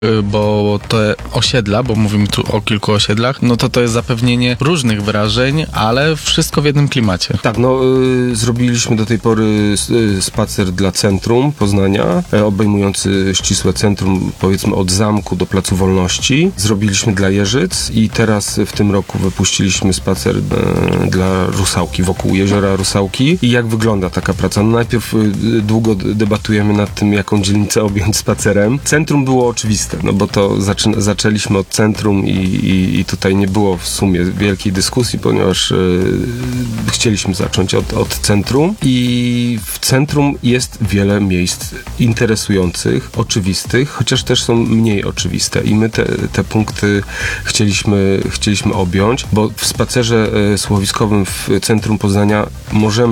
bo te osiedla, bo mówimy tu o kilku osiedlach, no to jest zapewnienie różnych wrażeń, ale wszystko w jednym klimacie. Tak, zrobiliśmy do tej pory spacer dla centrum Poznania, obejmujący ścisłe centrum, powiedzmy od Zamku do Placu Wolności. Zrobiliśmy dla Jeżyc i teraz w tym roku wypuściliśmy spacer dla Rusałki, wokół jeziora Rusałki. I jak wygląda taka praca? No najpierw długo debatujemy nad tym, jaką dzielnicę objąć spacerem. Centrum było oczywiste, no bo to zaczęliśmy od centrum i tutaj nie było w sumie wielkiej dyskusji, ponieważ chcieliśmy zacząć od centrum i w centrum jest wiele miejsc interesujących, oczywistych, chociaż też są mniej oczywiste i my te punkty chcieliśmy objąć, bo w spacerze słuchowiskowym w centrum Poznania możemy